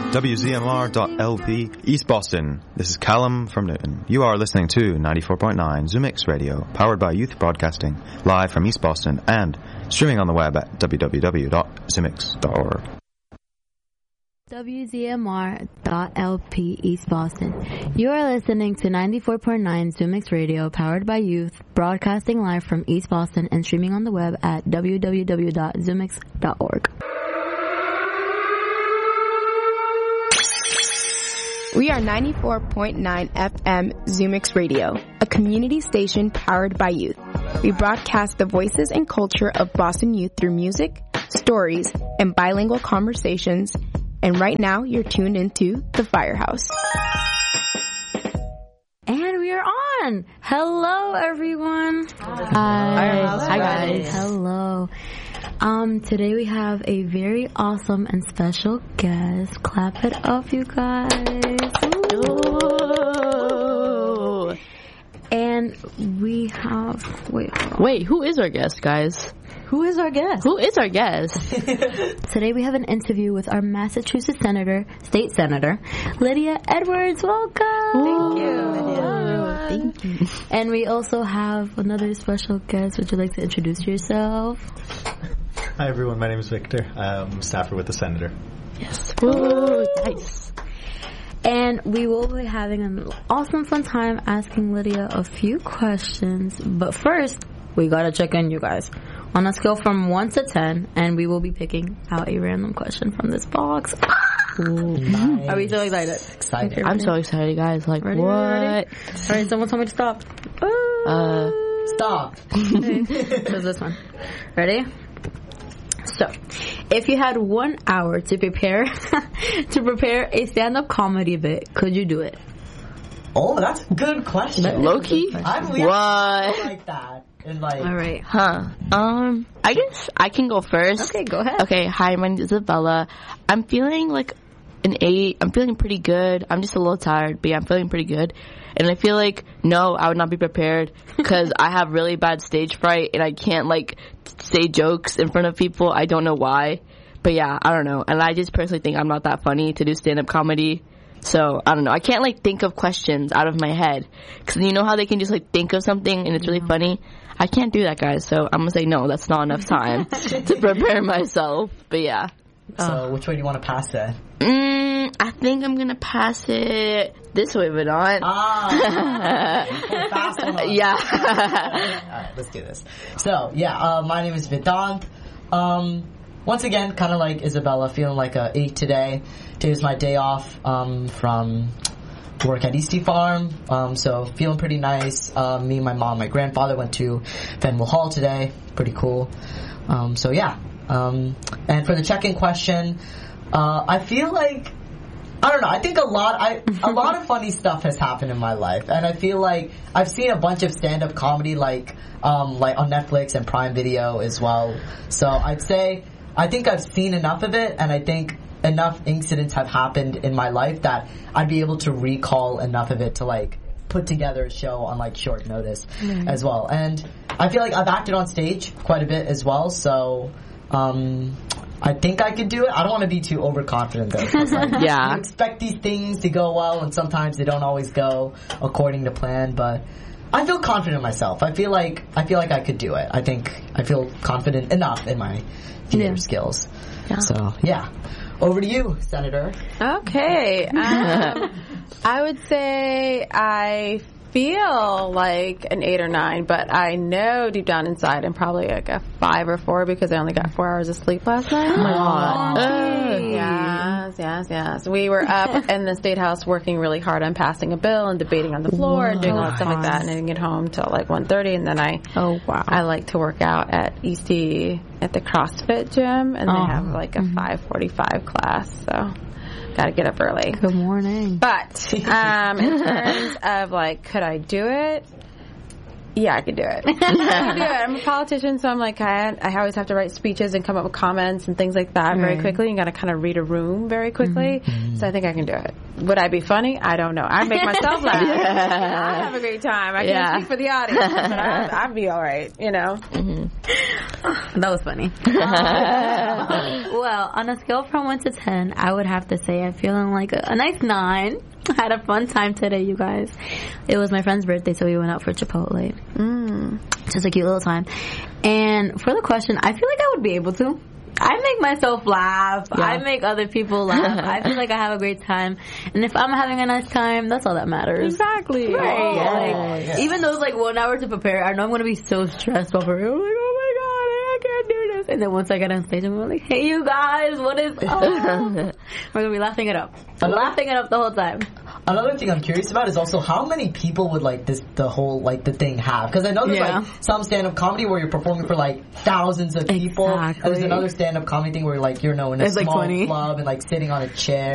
WZMR.LP, East Boston. This is Callum from Newton. You are listening to 94.9 Zoomix Radio, powered by Youth Broadcasting, live from East Boston and streaming on the web at www.zoomix.org. WZMR.LP East Boston. You are listening to 94.9 Zoomix Radio, powered by Youth, broadcasting live from East Boston and streaming on the web at www.zoomix.org. We are 94.9 FM Zoomix Radio, a community station powered by youth. We broadcast the voices and culture of Boston youth through music, stories, and bilingual conversations. And right now, you're tuned into The Firehouse. And we are on! Hello, everyone! Hi guys. Hello. Today we have a very awesome and special guest. Clap it up, you guys. Ooh. And we have... Wait, who is our guest, guys? Who is our guest? Today we have an interview with our Massachusetts State Senator, Lydia Edwards. Welcome! Thank you. And we also have another special guest. Would you like to introduce yourself? Hi everyone, my name is Victor. I'm a staffer with the Senator. Yes. Ooh, nice. And we will be having an awesome fun time asking Lydia a few questions. But first, we gotta check in, you guys. On a scale from 1 to 10, and we will be picking out a random question from this box. Ooh, nice. Are we so excited? Excited. I'm so excited, guys. Like, ready, what? Ready? All right, someone told me to stop. Stop. Okay. So this one. Ready? So, if you had 1 hour to prepare a stand-up comedy bit, could you do it? Oh, that's a good question. Low-key? I What? like that. And like, All right. I guess I can go first. Okay, go ahead. Okay, hi, my name is Isabella. I'm feeling like an 8. I'm feeling pretty good. I'm just a little tired, but yeah, I'm feeling pretty good. And I feel like, no, I would not be prepared because I have really bad stage fright and I can't like say jokes in front of people. I don't know why. But yeah, I don't know. And I just personally think I'm not that funny to do stand-up comedy. So, I don't know. I can't, like, think of questions out of my head. Because you know how they can just, like, think of something and it's really funny? I can't do that, guys. So, I'm going to say no. That's not enough time to prepare myself. But, yeah. So, which way do you want to pass that? I think I'm going to pass it this way, but not. Fast enough. Yeah. Alright, let's do this. So, yeah, my name is Vedant. Once again, kind of like Isabella, feeling like a 8 today. Today was my day off from work at Eastie Farm, so feeling pretty nice. Me, my mom, my grandfather went to Fenwell Hall today. Pretty cool. So yeah. And for the check-in question, I feel like, I don't know, I think a lot of funny stuff has happened in my life, and I feel like I've seen a bunch of stand-up comedy like on Netflix and Prime Video as well. So I'd say I think I've seen enough of it, and I think enough incidents have happened in my life that I'd be able to recall enough of it to like put together a show on like short notice as well. And I feel like I've acted on stage quite a bit as well, so I think I could do it. I don't want to be too overconfident though. 'Cause, like, Yeah. you expect these things to go well, and sometimes they don't always go according to plan, but I feel confident in myself. I feel like I could do it. I think I feel confident enough in my theater skills. Yeah. So, yeah. Over to you, Senator. Okay. I would say I feel like an 8 or 9, but I know deep down inside I'm probably like a 5 or 4 because I only got 4 hours of sleep last night. Yes. We were up in the State House working really hard on passing a bill and debating on the floor and doing all that stuff like that, and I didn't get home till like 1:30, and then I like to work out at Eastie at the CrossFit gym, and they have like a 5:45 class, so gotta get up early. Good morning. But in terms of like, could I do it? Yeah, I could do it. I'm a politician, so I'm like, I always have to write speeches and come up with comments and things like that very quickly. You got to kind of read a room very quickly. So I think I can do it. would I be funny? I don't know. I make myself laugh. I have a great time. I can't speak for the audience, but I'd be all right, you know. That was funny. Well, on a scale from 1 to 10, I would have to say I'm feeling like a nice 9. I had a fun time today, you guys. It was my friend's birthday, so we went out for Chipotle. Just a cute little time. And for the question, I feel like I would be able to. I make myself laugh. Yeah. I make other people laugh. I feel like I have a great time. And if I'm having a nice time, that's all that matters. Exactly. Right. Even though it's like 1 hour to prepare, I know I'm going to be so stressed over it. I'm like, oh my God, I can't do this. And then once I get on stage, I'm like, hey, you guys, what is... Oh. We're going to be laughing it up. Laughing it up the whole time. Another thing I'm curious about is also how many people would like the whole thing have? Because I know there's like some stand-up comedy where you're performing for like thousands of people. And there's another stand-up comedy thing where like you're in a small club and like sitting on a chair.